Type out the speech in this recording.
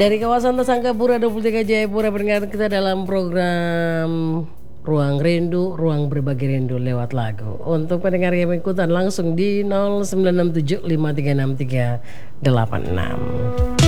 Dari kawasan Tasangkapura 23 Jayapura pendengar kita dalam program Ruang Rindu, Ruang Berbagi Rindu lewat lagu. Untuk pendengar yang ikutan langsung di 0967536386.